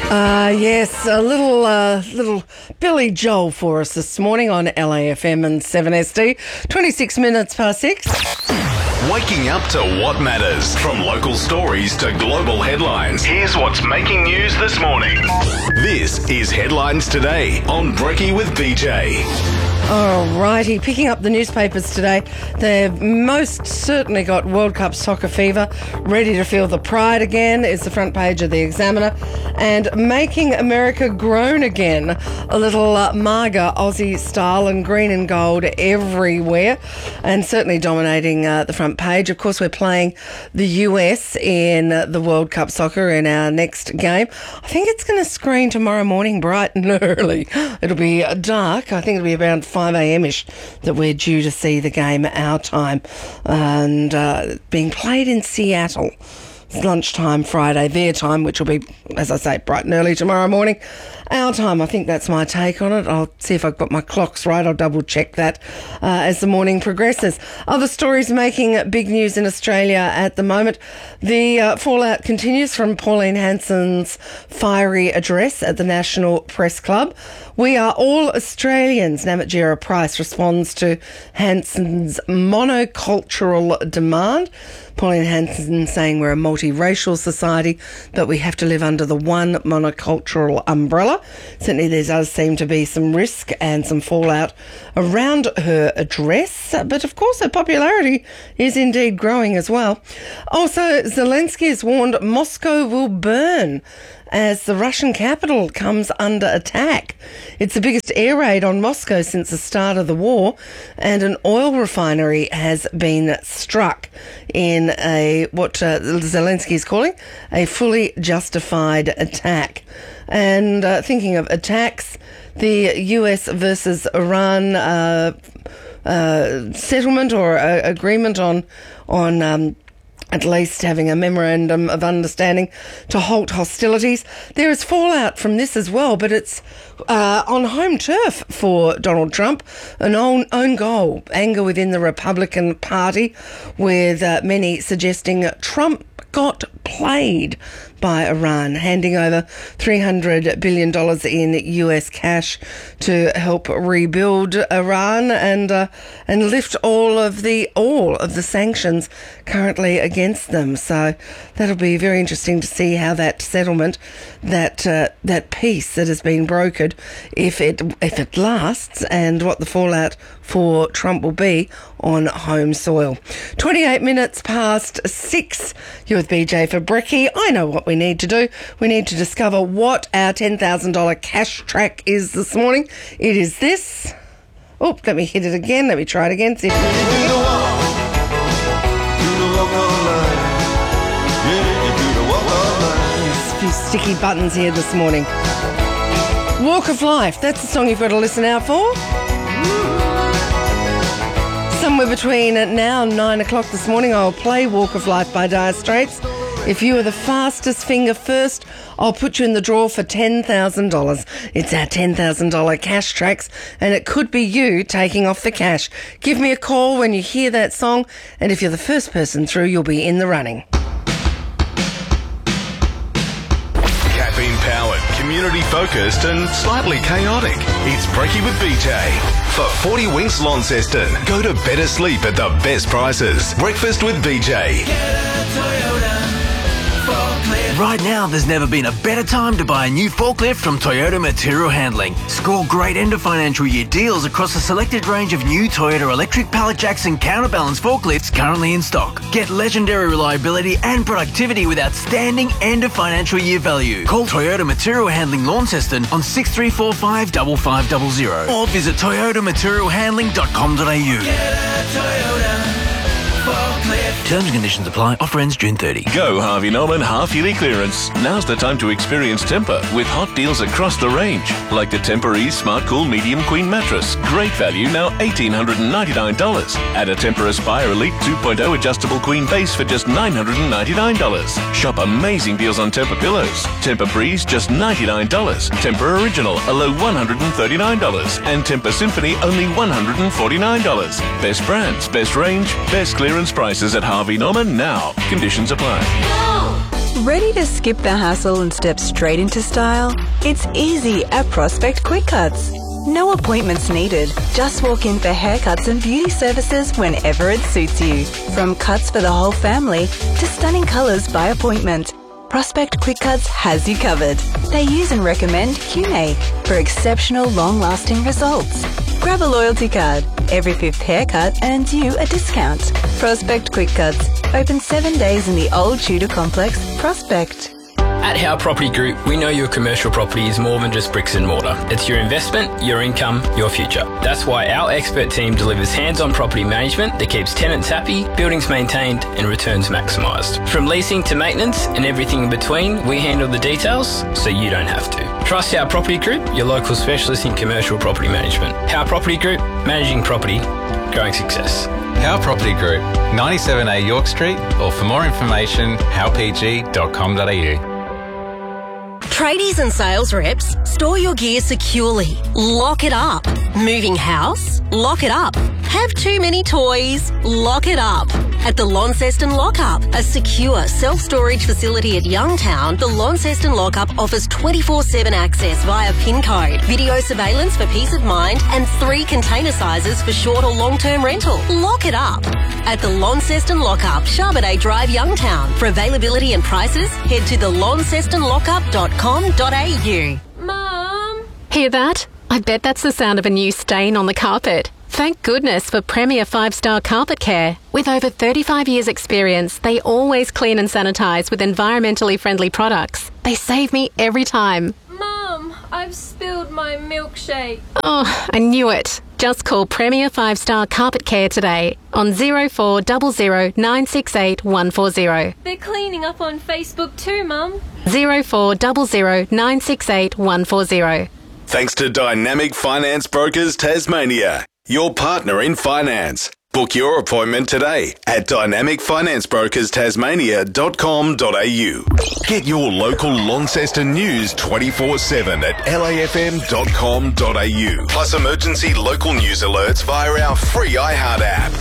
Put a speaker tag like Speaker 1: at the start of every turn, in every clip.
Speaker 1: Yes, a little Billy Joel for us this morning on LAFM and 7SD. 26 minutes past 6.
Speaker 2: Waking up to what matters. From local stories to global headlines, here's what's making news this morning. This is Headlines Today on Brekkie with BJ.
Speaker 1: Alrighty, picking up the newspapers today, they've most certainly got World Cup soccer fever, ready to feel the pride again is the front page of the Examiner, and making America groan again. A little MAGA Aussie style and green and gold everywhere, and certainly dominating the front page. Of course, we're playing the US in the World Cup soccer in our next game. I think it's going to screen tomorrow morning bright and early. It'll be dark. I think it'll be around 5 a.m.ish that we're due to see the game our time, and being played in Seattle. It's lunchtime Friday, their time, which will be, as I say, bright and early tomorrow morning. Our time, I think that's my take on it. I'll see if I've got my clocks right. I'll double check that as the morning progresses. Other stories making big news in Australia at the moment. The fallout continues from Pauline Hanson's fiery address at the National Press Club. We are all Australians, Namatjira Price responds to Hanson's monocultural demand. Pauline Hanson saying we're a multiracial society, but we have to live under the one monocultural umbrella. Certainly there does seem to be some risk and some fallout around her address, but of course her popularity is indeed growing as well. Also, Zelensky has warned Moscow will burn as the Russian capital comes under attack. It's the biggest air raid on Moscow since the start of the war, and an oil refinery has been struck in what Zelensky is calling a fully justified attack. And thinking of attacks, the US versus Iran settlement or agreement on at least having a memorandum of understanding to halt hostilities. There is fallout from this as well, but it's on home turf for Donald Trump, an own goal, anger within the Republican Party, with many suggesting Trump got played by Iran, handing over $300 billion in US cash to help rebuild Iran and lift all of the sanctions currently against them. So that'll be very interesting to see how that settlement, that peace that has been brokered, if it lasts, and what the fallout for Trump will be on home soil. 28 minutes past 6. You're with BJ for Brekkie. I know what we need to do. We need to discover what our $10,000 cash track is this morning. It is this. Oh, let me hit it again. Let me try it again. See if There's a few sticky buttons here this morning. Walk of Life. That's the song you've got to listen out for. Somewhere between now and 9 o'clock this morning, I'll play Walk of Life by Dire Straits. If you are the fastest finger first, I'll put you in the draw for $10,000. It's our $10,000 cash tracks, and it could be you taking off the cash. Give me a call when you hear that song, and if you're the first person through, you'll be in the running.
Speaker 2: Caffeine-powered, community-focused and slightly chaotic. It's Brekkie with BJ. For 40 Winks Launceston, go to better sleep at the best prices. Breakfast with BJ.
Speaker 3: Right now, there's never been a better time to buy a new forklift from Toyota Material Handling. Score great end of financial year deals across a selected range of new Toyota electric pallet jacks and counterbalance forklifts currently in stock. Get legendary reliability and productivity with outstanding end of financial year value. Call Toyota Material Handling Launceston on 6345 5500 or visit toyotaMaterialHandling.com.au. Terms and conditions apply. Offer ends June 30.
Speaker 4: Go Harvey Norman half-yearly clearance. Now's the time to experience Tempur with hot deals across the range. Like the Tempur-Ease Smart Cool Medium Queen Mattress. Great value, now $1,899. Add a Tempur Aspire Elite 2.0 Adjustable Queen Base for just $999. Shop amazing deals on Tempur pillows. Tempur Breeze, just $99. Tempur Original, a low $139. And Tempur Symphony, only $149. Best brands, best range, best clearance prices at Harvey Norman now. Conditions apply.
Speaker 5: Ready to skip the hassle and step straight into style? It's easy at Prospect Quick Cuts. No appointments needed. Just walk in for haircuts and beauty services whenever it suits you. From cuts for the whole family to stunning colours by appointment, Prospect Quick Cuts has you covered. They use and recommend QMake for exceptional long-lasting results. Grab a loyalty card. Every 5th haircut earns you a discount. Prospect Quick Cuts. Open 7 days in the Old Tudor Complex, Prospect.
Speaker 6: At Howe Property Group, we know your commercial property is more than just bricks and mortar. It's your investment, your income, your future. That's why our expert team delivers hands-on property management that keeps tenants happy, buildings maintained and returns maximised. From leasing to maintenance and everything in between, we handle the details so you don't have to. Trust Howe Property Group, your local specialist in commercial property management. Howe Property Group, managing property, growing success.
Speaker 7: Howe Property Group, 97A York Street, or for more information, howepg.com.au.
Speaker 8: Tradies and sales reps, store your gear securely. Lock it up. Moving house? Lock it up. Have too many toys? Lock it up. At the Launceston Lockup, a secure self-storage facility at Youngtown, the Launceston Lockup offers 24/7 access via PIN code, video surveillance for peace of mind, and 3 container sizes for short or long-term rental. Lock it up. At the Launceston Lockup, Charbonnet Drive, Youngtown. For availability and prices, head to thelauncestonlockup.com.au.
Speaker 9: Mum! Hear that? I bet that's the sound of a new stain on the carpet. Thank goodness for Premier 5-Star Carpet Care. With over 35 years' experience, they always clean and sanitise with environmentally friendly products. They save me every time.
Speaker 10: Mum, I've spilled my milkshake.
Speaker 9: Oh, I knew it. Just call Premier 5-Star Carpet Care today on 0400 968 140.
Speaker 10: They're cleaning up on Facebook too, Mum.
Speaker 9: 0400 968 140.
Speaker 2: Thanks to Dynamic Finance Brokers Tasmania, your partner in finance. Book your appointment today at dynamicfinanceBrokersTasmania.com.au. Get your local Launceston news 24/7 at lafm.com.au. Plus emergency local news alerts via our free iHeart app.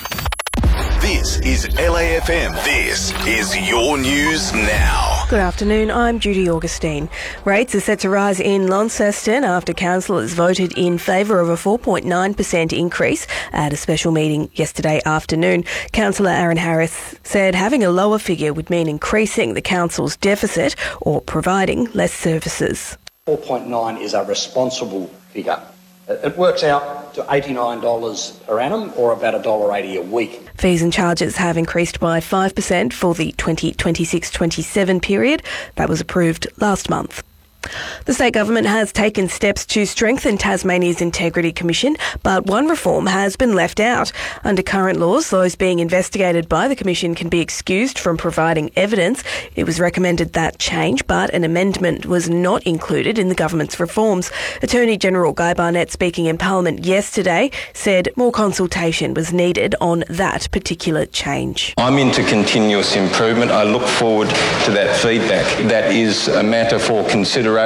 Speaker 2: This is LAFM. This is your news now.
Speaker 5: Good afternoon, I'm Judy Augustine. Rates are set to rise in Launceston after councillors voted in favour of a 4.9% increase at a special meeting yesterday afternoon. Councillor Aaron Harris said having a lower figure would mean increasing the council's deficit or providing less services.
Speaker 11: 4.9 is a responsible figure. It works out to $89 per annum or about $1.80 a week.
Speaker 5: Fees and charges have increased by 5% for the 2026-27 period. That was approved last month. The state government has taken steps to strengthen Tasmania's Integrity Commission, but one reform has been left out. Under current laws, those being investigated by the Commission can be excused from providing evidence. It was recommended that change, but an amendment was not included in the government's reforms. Attorney General Guy Barnett, speaking in Parliament yesterday, said more consultation was needed on that particular change.
Speaker 12: I'm into continuous improvement. I look forward to that feedback. That is a matter for consideration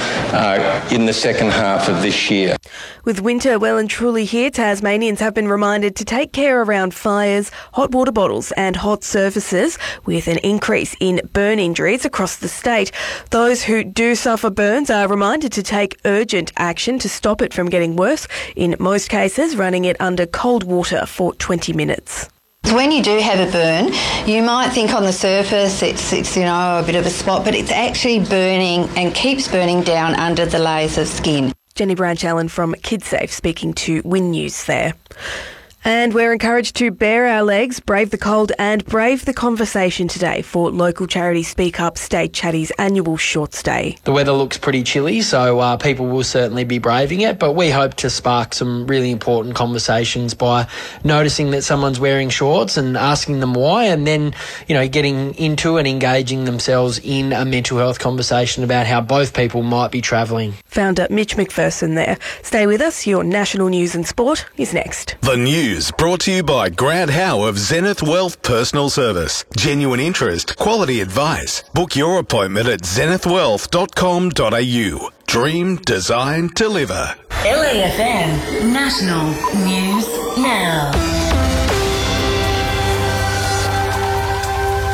Speaker 12: in the second half of this year.
Speaker 5: With winter well and truly here, Tasmanians have been reminded to take care around fires, hot water bottles and hot surfaces, with an increase in burn injuries across the state. Those who do suffer burns are reminded to take urgent action to stop it from getting worse, in most cases running it under cold water for 20 minutes.
Speaker 13: When you do have a burn, you might think on the surface it's a bit of a spot, but it's actually burning and keeps burning down under the layers of skin.
Speaker 5: Jenny Branch-Allen from KidSafe speaking to Win News there. And we're encouraged to bare our legs, brave the cold and brave the conversation today for local charity Speak Up Stay Chatty's annual short stay.
Speaker 14: The weather looks pretty chilly, so people will certainly be braving it, but we hope to spark some really important conversations by noticing that someone's wearing shorts and asking them why, and then, getting into and engaging themselves in a mental health conversation about how both people might be travelling.
Speaker 5: Founder Mitch McPherson there. Stay with us. Your national news and sport is next.
Speaker 2: The news brought to you by Grant Howe of Zenith Wealth Personal Service. Genuine interest, quality advice. Book your appointment at zenithwealth.com.au. Dream, design, deliver.
Speaker 15: LAFM National News Now.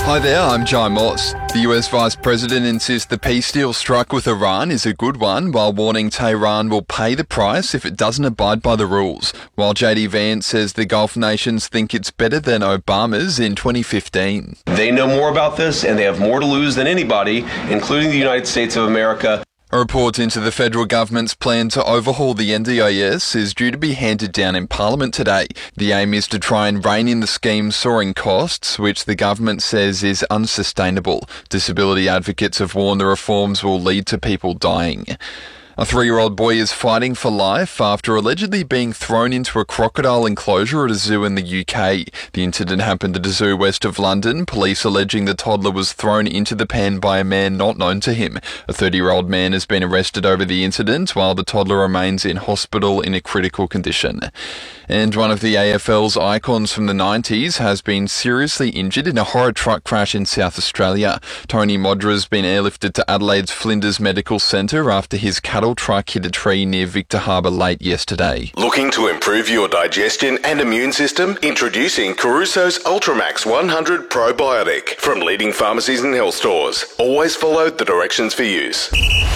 Speaker 16: Hi there, I'm Jai Moss. The US Vice President insists the peace deal struck with Iran is a good one, while warning Tehran will pay the price if it doesn't abide by the rules. While JD Vance says the Gulf nations think it's better than Obama's in 2015.
Speaker 17: They know more about this and they have more to lose than anybody, including the United States of America.
Speaker 16: A report into the federal government's plan to overhaul the NDIS is due to be handed down in Parliament today. The aim is to try and rein in the scheme's soaring costs, which the government says is unsustainable. Disability advocates have warned the reforms will lead to people dying. A 3-year-old boy is fighting for life after allegedly being thrown into a crocodile enclosure at a zoo in the UK. The incident happened at a zoo west of London, police alleging the toddler was thrown into the pen by a man not known to him. A 30-year-old man has been arrested over the incident, while the toddler remains in hospital in a critical condition. And one of the AFL's icons from the 90s has been seriously injured in a horror truck crash in South Australia. Tony Modra has been airlifted to Adelaide's Flinders Medical Centre after his cattle truck hit a tree near Victor Harbour late yesterday.
Speaker 2: Looking to improve your digestion and immune system? Introducing Caruso's Ultramax 100 Probiotic from leading pharmacies and health stores. Always follow the directions for use.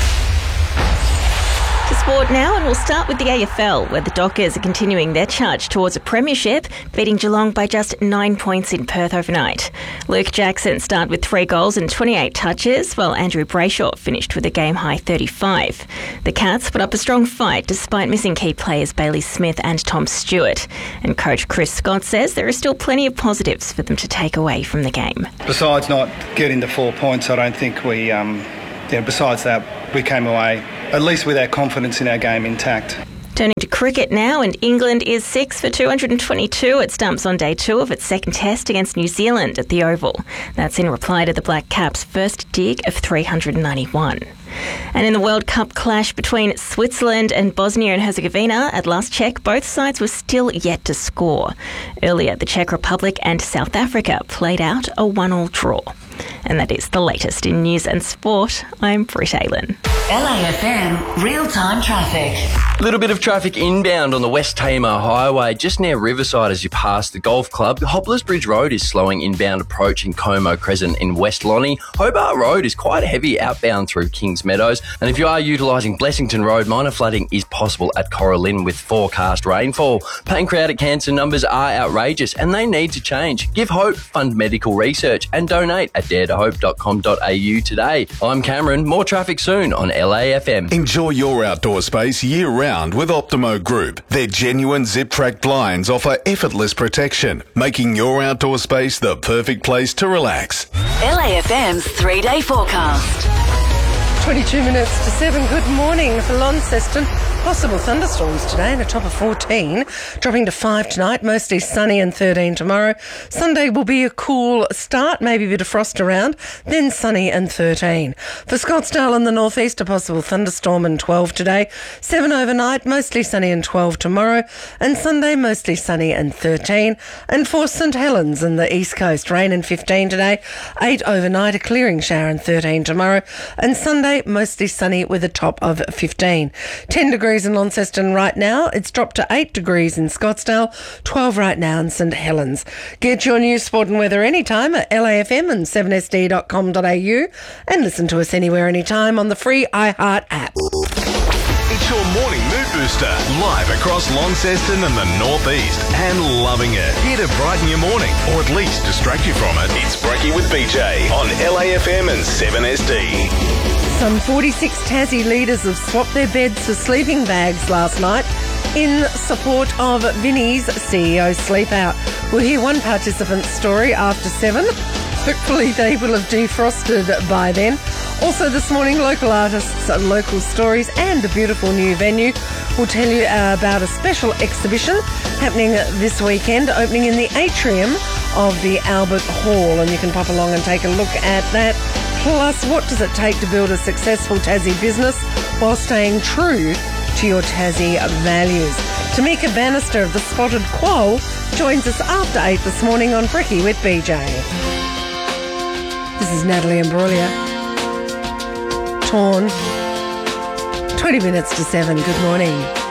Speaker 18: To sport now, and we'll start with the AFL, where the Dockers are continuing their charge towards a premiership, beating Geelong by just 9 points in Perth overnight. Luke Jackson started with 3 goals and 28 touches, while Andrew Brayshaw finished with a game-high 35. The Cats put up a strong fight despite missing key players Bailey Smith and Tom Stewart. And coach Chris Scott says there are still plenty of positives for them to take away from the game.
Speaker 19: Besides not getting the 4 points, I don't think we... besides that, we came away at least with our confidence in our game intact.
Speaker 18: Turning to cricket now, and England is 6 for 222 at stumps on day 2 of its second test against New Zealand at the Oval. That's in reply to the Black Caps' first dig of 391. And in the World Cup clash between Switzerland and Bosnia and Herzegovina, at last check, both sides were still yet to score. Earlier, the Czech Republic and South Africa played out a 1-1 draw. And that is the latest in news and sport. I'm Britt Aylen.
Speaker 15: LAFM real-time traffic.
Speaker 20: A little bit of traffic inbound on the West Tamar Highway, just near Riverside as you pass the golf club. Hopplers Bridge Road is slowing inbound approaching Como Crescent in West Lonnie. Hobart Road is quite heavy outbound through Kings Meadows. And if you are utilising Blessington Road, minor flooding is possible at Coralyn with forecast rainfall. Pancreatic cancer numbers are outrageous and they need to change. Give hope, fund medical research and donate at daretohope.com.au today. I'm Cameron. More traffic soon on LAFM.
Speaker 2: Enjoy your outdoor space year-round with Optimo Group. Their genuine zip-track blinds offer effortless protection, making your outdoor space the perfect place to relax.
Speaker 15: LAFM's 3-day forecast.
Speaker 1: 22 minutes to 7. Good morning for Launceston. Possible thunderstorms today and a top of 14, dropping to 5 tonight, mostly sunny and 13 tomorrow. Sunday will be a cool start, maybe a bit of frost around, then sunny and 13. For Scottsdale and the northeast, a possible thunderstorm and 12 today, 7 overnight, mostly sunny and 12 tomorrow, and Sunday mostly sunny and 13. And for St Helens and the east coast, rain and 15 today, 8 overnight, a clearing shower and 13 tomorrow, and Sunday mostly sunny with a top of 15. 10 degrees in Launceston right now. It's dropped to 8 degrees in Scottsdale, 12 right now in St Helens. Get your news, sport and weather anytime at LAFM and 7sd.com.au and listen to us anywhere, anytime on the free iHeart app.
Speaker 2: It's your morning mood booster, live across Launceston and the northeast, and loving it. Here to brighten your morning, or at least distract you from it. It's Brekkie with BJ on LAFM and 7SD.
Speaker 1: Some 46 Tassie leaders have swapped their beds for sleeping bags last night in support of Vinnie's CEO Sleep Out. We'll hear one participant's story after 7. Hopefully they will have defrosted by then. Also this morning, local artists, local stories and a beautiful new venue. We'll tell you about a special exhibition happening this weekend, opening in the atrium of the Albert Hall, and you can pop along and take a look at that. Plus, what does it take to build a successful Tassie business while staying true to your Tassie values? Tamika Bannister of the Spotted Quoll joins us after 8 this morning on Brekkie with BJ. This is Natalie Imbruglia. Torn. 20 minutes to 7. Good morning.